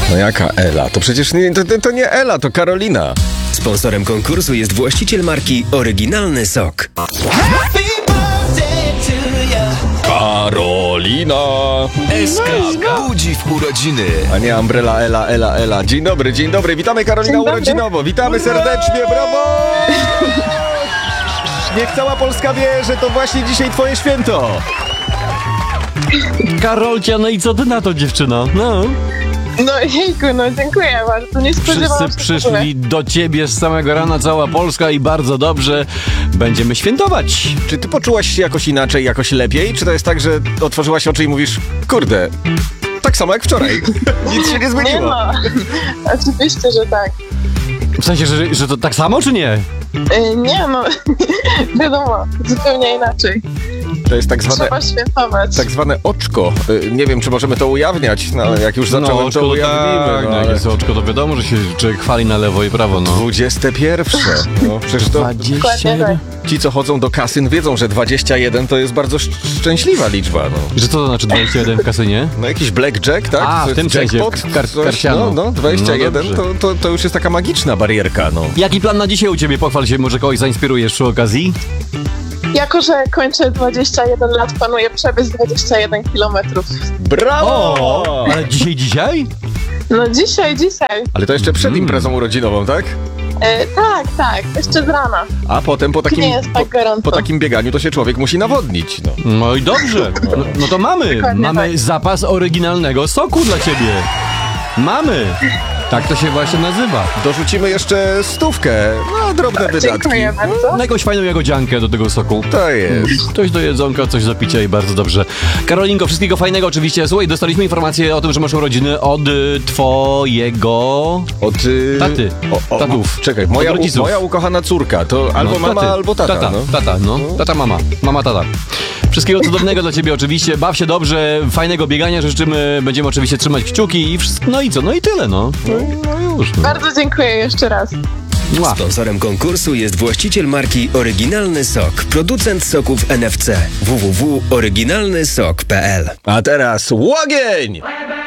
No jaka Ela? To przecież to nie Ela, to Karolina. Sponsorem konkursu jest właściciel marki Oryginalny Sok. Karolina! SK budzi w urodziny. A nie Umbrella, Ela. Dzień dobry. Witamy Karolina urodzinowo. Witamy serdecznie, brawo! Niech cała Polska wie, że to właśnie dzisiaj twoje święto. Karolcia, no i co ty na to, dziewczyno? No. No jejku, no dziękuję bardzo, nie spodziewałam Wszyscy się przyszli do ciebie z samego rana, cała Polska i bardzo dobrze będziemy świętować. Czy ty poczułaś się jakoś inaczej, jakoś lepiej? Czy to jest tak, że otworzyłaś oczy i mówisz, kurde, tak samo jak wczoraj, nic się nie Nie zmieniło? no, oczywiście, że tak. W sensie, że to tak samo, czy nie? Nie no, wiadomo, zupełnie inaczej. To jest tak Trzeba świętować. zwane oczko. Nie wiem, czy możemy to ujawniać, no ale jak już zacząłem, oczko to tak, ujawnimy. no, No, jak ale jest oczko, to wiadomo, że się człowiek chwali na lewo i prawo, no. 21. No, przecież to 21? ci, co chodzą do kasyn, wiedzą, że 21 to jest bardzo szczęśliwa liczba. No. Że co to znaczy 21 w kasynie? No jakiś blackjack, tak? A, To w tym jest sensie, jackpot, coś, karciano. No, 21 No to już jest taka magiczna barierka, no. Jaki plan na dzisiaj u ciebie? Pochwal się, może kogoś zainspirujesz przy okazji? Jako, że kończę 21 lat, planuję przebyć 21 kilometrów. Brawo! Ale dzisiaj? No dzisiaj. Ale to jeszcze przed imprezą urodzinową, tak? Tak, jeszcze z rana. A potem Nie jest tak gorąco. po takim bieganiu to się człowiek musi nawodnić, no. No i dobrze. No to mamy Dokładnie tak. zapas oryginalnego soku dla ciebie. Mamy. Tak to się właśnie nazywa. Dorzucimy jeszcze 100, no drobne wydatki. Dziękuję bardzo. Na jakąś fajną jagodziankę do tego soku. To jest. Coś do jedzonka, coś do picia i bardzo dobrze. Karolinko, wszystkiego fajnego oczywiście. Słuchaj, dostaliśmy informację o tym, że masz urodziny od twojego... Od taty. Tatów. Czekaj, Od rodziców. moja ukochana córka, to albo mama, taty. albo tata. Tata, no. Tata, mama. Mama, tata. Wszystkiego cudownego dla ciebie oczywiście. Baw się dobrze, fajnego biegania życzymy. Będziemy oczywiście trzymać kciuki i wszystko. No i co? No i tyle, no. No już. No. Bardzo dziękuję jeszcze raz. Mua. Sponsorem konkursu jest właściciel marki Oryginalny Sok, producent soków NFC. www.oryginalnysok.pl. A teraz łogień!